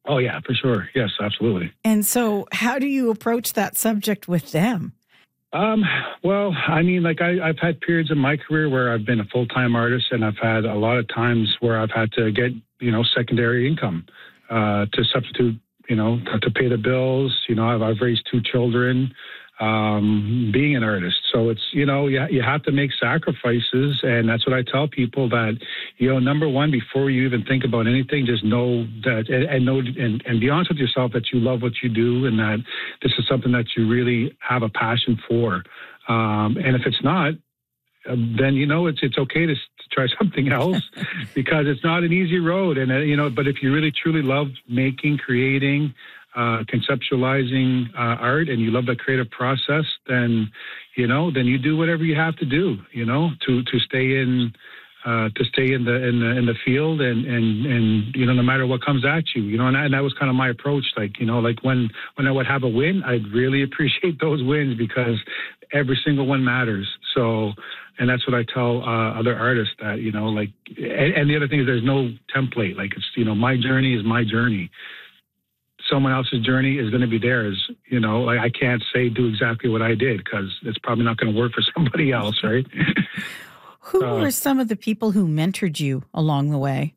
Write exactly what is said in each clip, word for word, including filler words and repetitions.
Oh, yeah, for sure. Yes, absolutely. And so how do you approach that subject with them? Um, well, I mean, like I, I've had periods in my career where I've been a full-time artist, and I've had a lot of times where I've had to get, you know, secondary income uh, to substitute, you know, to pay the bills. You know, I've, I've raised two children, um, being an artist. So it's, you know, you, you have to make sacrifices. And that's what I tell people that, you know, number one, before you even think about anything, just know that, and, and know, and, and be honest with yourself that you love what you do and that this is something that you really have a passion for. Um, and if it's not, uh, then, you know, it's, it's okay to, to try something else because it's not an easy road. And, uh, you know, but if you really truly love making, creating, uh, conceptualizing uh, art, and you love the creative process, then, you know, then you do whatever you have to do, you know, to, to stay in, uh, to stay in the, in the, in the field and, and, and, you know, no matter what comes at you, you know, and that, and that was kind of my approach. Like, you know, like when, when I would have a win, I'd really appreciate those wins because every single one matters. So, and that's what I tell uh, other artists that, you know, like, and, and the other thing is there's no template. Like it's, you know, my journey is my journey. Someone else's journey is going to be theirs. You know, like I can't say do exactly what I did because it's probably not going to work for somebody else, right? Who uh, were some of the people who mentored you along the way?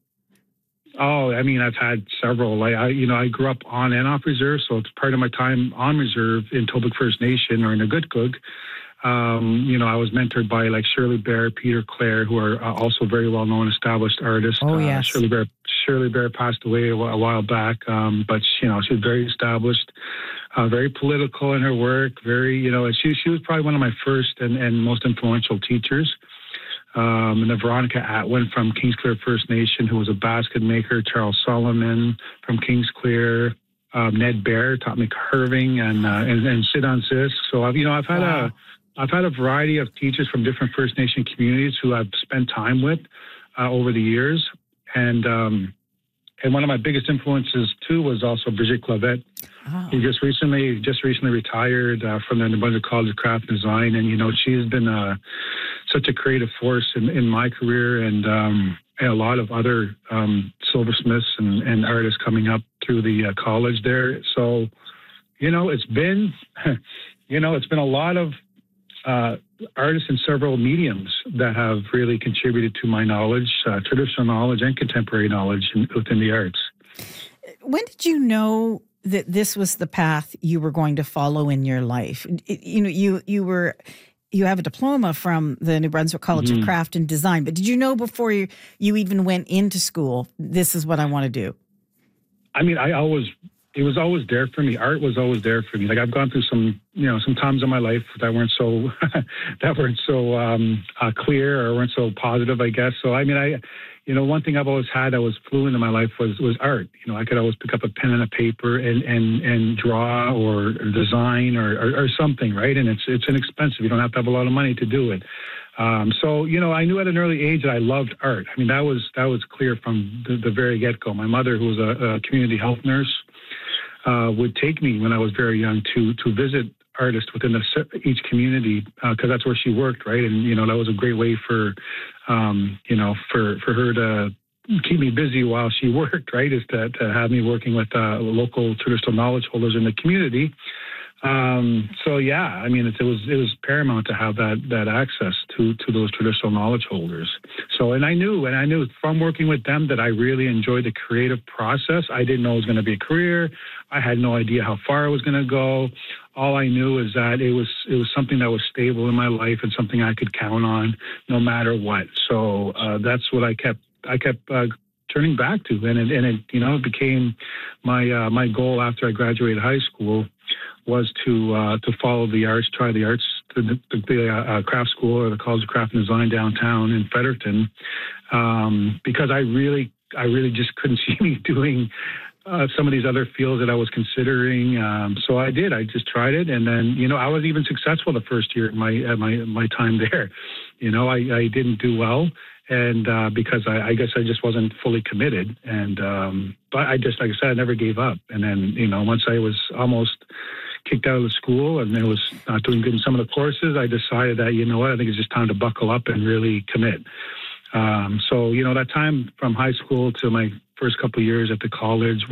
Oh, I mean, I've had several. Like I, you know, I grew up on and off reserve, so it's part of my time on reserve in Tobique First Nation or in Agutguk. Um, you know, I was mentored by like Shirley Bear, Peter Clare, who are uh, also very well-known established artists. Oh, uh, yes. Shirley Bear, Shirley Bear passed away a, a while back, um, but, you know, she was very established, uh, very political in her work, very, you know, she, she was probably one of my first and, and most influential teachers. Um, and then Veronica Atwin from Kingsclear First Nation, who was a basket maker, Charles Solomon from Kingsclear, um, Ned Bear taught me carving and, uh, and, and sit on sis. So, I've, you know, I've had wow. a, I've had a variety of teachers from different First Nation communities who I've spent time with uh, over the years. And um, and one of my biggest influences, too, was also Brigitte Clavette. Oh. He just recently just recently retired uh, from the New Brunswick College of Craft and Design. And, you know, she's been uh, such a creative force in, in my career and, um, and a lot of other um, silversmiths and, and artists coming up through the uh, college there. So, you know, it's been, you know, it's been a lot of Uh, artists in several mediums that have really contributed to my knowledge, uh, traditional knowledge and contemporary knowledge in, within the arts. When did you know that this was the path you were going to follow in your life? You know, you you were you have a diploma from the New Brunswick College mm-hmm. of Craft and Design, but did you know before you, you even went into school, this is what I want to do? I mean, I always. It was always there for me. Art was always there for me. Like I've gone through some, you know, some times in my life that weren't so, that weren't so um, uh, clear or weren't so positive, I guess. So I mean, I, you know, one thing I've always had that was fluent in my life was was art. You know, I could always pick up a pen and a paper and and and draw or design or, or or something, right? And it's it's inexpensive. You don't have to have a lot of money to do it. Um, so, you know, I knew at an early age that I loved art. I mean, that was that was clear from the, the very get-go. My mother, who was a, a community health nurse, Uh, would take me when I was very young to to visit artists within the, each community because uh, that's where she worked, right? And you know that was a great way for um, you know for for her to keep me busy while she worked, right? Is to to have me working with uh, local traditional knowledge holders in the community. Um, so yeah, I mean it, it was it was paramount to have that that access to to those traditional knowledge holders. So and I knew and I knew from working with them that I really enjoyed the creative process. I didn't know it was going to be a career. I had no idea how far I was going to go. All I knew is that it was it was something that was stable in my life and something I could count on no matter what. So uh, that's what I kept I kept uh, turning back to, and it, and it you know it became my uh, my goal after I graduated high school was to uh, to follow the arts, try the arts, the, the, the uh, craft school or the College of Craft and Design downtown in Fredericton, um, because I really I really just couldn't see me doing uh, some of these other fields that I was considering. Um, so I did. I just tried it, and then you know I was even successful the first year at my at my my time there. You know I, I didn't do well, and uh, because I, I guess I just wasn't fully committed. And um, but I just like I said, I never gave up. And then you know once I was almost kicked out of the school and I was not doing good in some of the courses, I decided that, you know what, I think it's just time to buckle up and really commit. Um, so, you know, that time from high school to my first couple of years at the college